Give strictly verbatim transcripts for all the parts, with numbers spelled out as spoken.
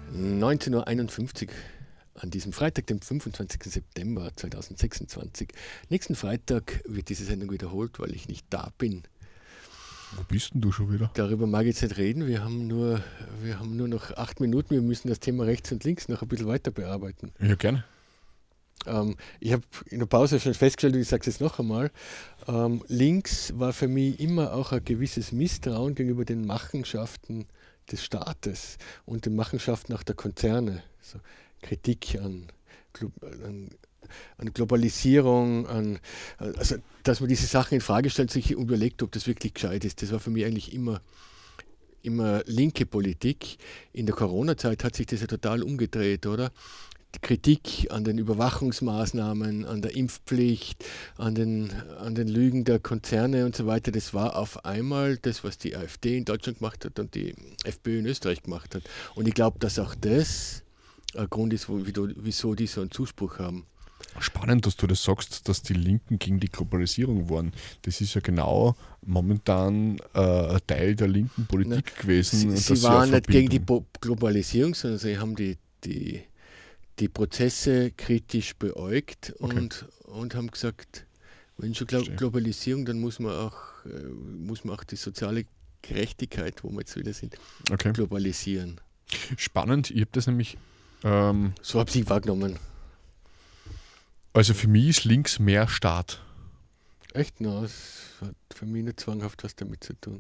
neunzehn Uhr einundfünfzig an diesem Freitag, dem fünfundzwanzigsten September zweitausendsechsundzwanzig. Nächsten Freitag wird diese Sendung wiederholt, weil ich nicht da bin. Wo bist denn du schon wieder? Darüber mag ich jetzt nicht reden. Wir haben nur, wir haben nur noch acht Minuten. Wir müssen das Thema rechts und links noch ein bisschen weiter bearbeiten. Ja, gerne. Ähm, ich habe in der Pause schon festgestellt, und ich sage es jetzt noch einmal, ähm, links war für mich immer auch ein gewisses Misstrauen gegenüber den Machenschaften des Staates und den Machenschaften auch der Konzerne. So Kritik an, an, an Globalisierung, an, also dass man diese Sachen in Frage stellt, sich überlegt, ob das wirklich gescheit ist. Das war für mich eigentlich immer, immer linke Politik. In der Corona-Zeit hat sich das ja total umgedreht, oder? Die Kritik an den Überwachungsmaßnahmen, an der Impfpflicht, an den, an den Lügen der Konzerne und so weiter, das war auf einmal das, was die AfD in Deutschland gemacht hat und die FPÖ in Österreich gemacht hat. Und ich glaube, dass auch das ein Grund ist, wieso die so einen Zuspruch haben. Spannend, dass du das sagst, dass die Linken gegen die Globalisierung waren. Das ist ja genau momentan äh, ein Teil der linken Politik Na, gewesen. Sie, sie waren nicht gegen die Bo- Globalisierung, sondern sie haben die, die, die Prozesse kritisch beäugt okay. und, und haben gesagt, wenn schon Glo- Globalisierung, dann muss man, auch, äh, muss man auch die soziale Gerechtigkeit, wo wir jetzt wieder sind, okay. globalisieren. Spannend, ich habe das nämlich... Ähm, so habe ich sie wahrgenommen. Also für mich ist links mehr Staat. Echt? No, das hat für mich nicht zwanghaft was damit zu tun.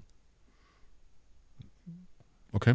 Okay.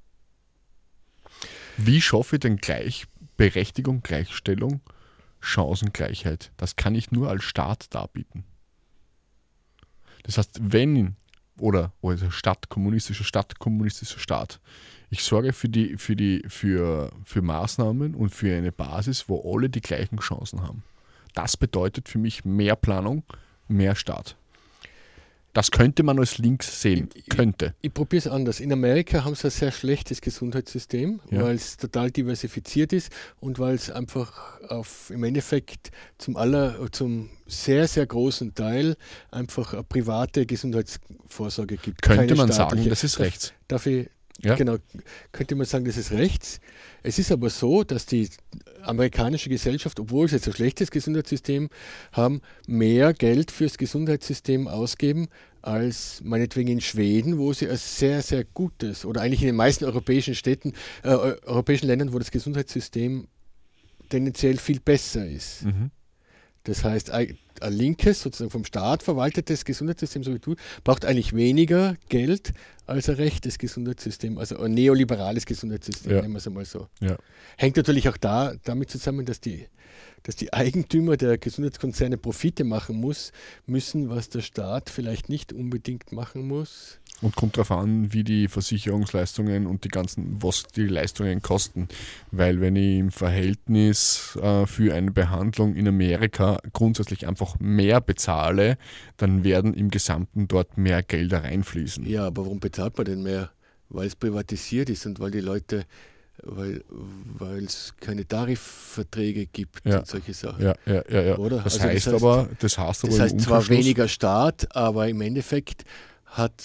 Wie schaffe ich denn Gleichberechtigung, Gleichstellung, Chancengleichheit? Das kann ich nur als Staat darbieten. Das heißt, wenn, oder also Stadt, kommunistischer Stadt, kommunistischer Staat, ich sorge für, die, für, die, für, für Maßnahmen und für eine Basis, wo alle die gleichen Chancen haben. Das bedeutet für mich mehr Planung, mehr Staat. Das könnte man als links sehen. Ich, könnte. Ich, ich probiere es anders. In Amerika haben sie ein sehr schlechtes Gesundheitssystem, ja. weil es total diversifiziert ist und weil es einfach auf, im Endeffekt zum, aller, zum sehr, sehr großen Teil einfach eine private Gesundheitsvorsorge gibt. Könnte man sagen, das ist rechts. Darf, darf ich, ja. Genau, könnte man sagen, das ist rechts. Es ist aber so, dass die amerikanische Gesellschaft, obwohl sie jetzt ein schlechtes Gesundheitssystem haben, mehr Geld fürs Gesundheitssystem ausgeben als meinetwegen in Schweden, wo sie ein sehr, sehr gutes, oder eigentlich in den meisten europäischen Städten, äh, europäischen Ländern, wo das Gesundheitssystem tendenziell viel besser ist. Mhm. Das heißt, ein linkes, sozusagen vom Staat verwaltetes Gesundheitssystem, so wie du, braucht eigentlich weniger Geld als ein rechtes Gesundheitssystem, also ein neoliberales Gesundheitssystem, ja. nennen wir es einmal so. Ja. Hängt natürlich auch da damit zusammen, dass die, dass die Eigentümer der Gesundheitskonzerne Profite machen muss, müssen, was der Staat vielleicht nicht unbedingt machen muss. Und kommt darauf an, wie die Versicherungsleistungen und die ganzen, was die Leistungen kosten. Weil wenn ich im Verhältnis äh, für eine Behandlung in Amerika grundsätzlich einfach mehr bezahle, dann werden im Gesamten dort mehr Gelder reinfließen. Ja, aber warum bezahlt man denn mehr? Weil es privatisiert ist und weil die Leute, weil weil es keine Tarifverträge gibt ja. und solche Sachen. Ja, ja, ja. ja. Oder? Das, also heißt das heißt aber, das heißt aber das heißt zwar weniger Staat, aber im Endeffekt hat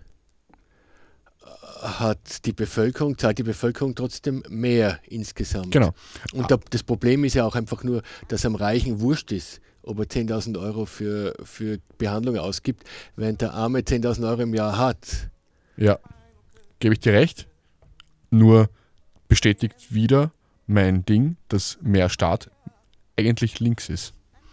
hat die Bevölkerung, zahlt die Bevölkerung trotzdem mehr insgesamt. Genau. Und ah. das Problem ist ja auch einfach nur, dass am Reichen wurscht ist, ob er zehntausend Euro für, für Behandlung ausgibt, während der Arme zehntausend Euro im Jahr hat. Ja, gebe ich dir recht. Nur bestätigt wieder mein Ding, dass mehr Staat eigentlich links ist.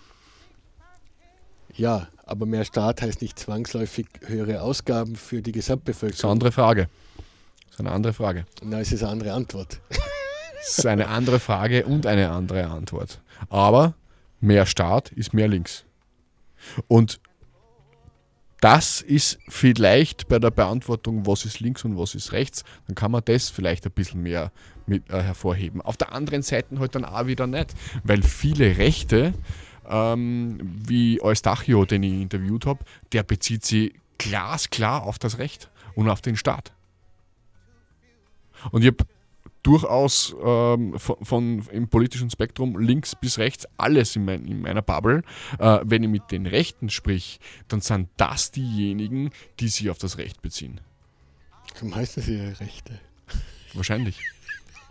Ja, aber mehr Staat heißt nicht zwangsläufig höhere Ausgaben für die Gesamtbevölkerung. Das ist eine andere Frage. Das ist eine andere Frage. Na, es ist eine andere Antwort. Es ist eine andere Frage und eine andere Antwort. Aber mehr Staat ist mehr links. Und das ist vielleicht bei der Beantwortung, was ist links und was ist rechts, dann kann man das vielleicht ein bisschen mehr mit, äh, hervorheben. Auf der anderen Seite halt dann auch wieder nicht, weil viele Rechte, ähm, wie Eustachio, den ich interviewt habe, der bezieht sich glasklar auf das Recht und auf den Staat. Und ich habe durchaus ähm, von, von im politischen Spektrum links bis rechts alles in, mein, in meiner Bubble. Äh, wenn ich mit den Rechten sprich, dann sind das diejenigen, die sich auf das Recht beziehen. Warum heißen sie ja Rechte? Wahrscheinlich.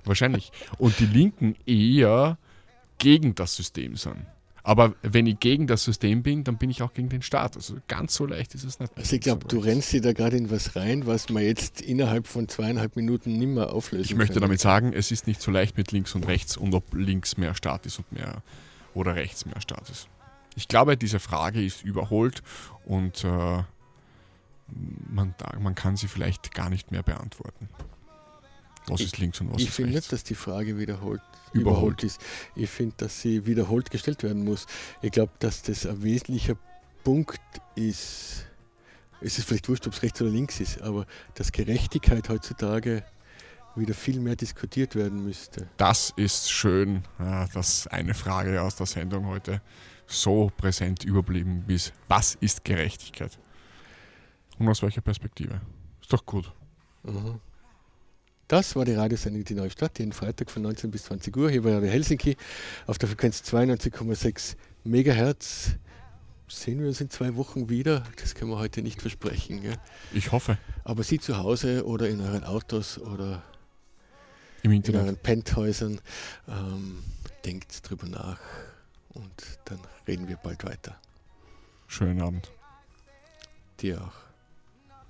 Wahrscheinlich. Und die Linken eher gegen das System sind. Aber wenn ich gegen das System bin, dann bin ich auch gegen den Staat. Also ganz so leicht ist es nicht. Also ich glaube, du rennst dir da gerade in was rein, was man jetzt innerhalb von zweieinhalb Minuten nicht mehr auflösen Ich möchte kann. damit sagen, es ist nicht so leicht mit links und rechts und ob links mehr Staat ist und mehr oder rechts mehr Staat ist. Ich glaube, diese Frage ist überholt und äh, man, man kann sie vielleicht gar nicht mehr beantworten. Was ich, ist links und was ich ist finde rechts? nicht, dass die Frage wiederholt, Überholt. überholt ist. Ich finde, dass sie wiederholt gestellt werden muss. Ich glaube, dass das ein wesentlicher Punkt ist. Es ist vielleicht wurscht, ob es rechts oder links ist, aber dass Gerechtigkeit heutzutage wieder viel mehr diskutiert werden müsste. Das ist schön, ja, dass eine Frage aus der Sendung heute so präsent überblieben ist. Was ist Gerechtigkeit? Und aus welcher Perspektive? Ist doch gut. Mhm. Das war die Radiosendung Die Neue Stadt, jeden Freitag von neunzehn bis zwanzig Uhr hier bei Radio Helsinki auf der Frequenz zweiundneunzig Komma sechs Megahertz. Sehen wir uns in zwei Wochen wieder. Das können wir heute nicht versprechen. Gell? Ich hoffe. Aber Sie zu Hause oder in euren Autos oder Im in Internet. euren Penthäusern, ähm, denkt drüber nach und dann reden wir bald weiter. Schönen Abend. Dir auch.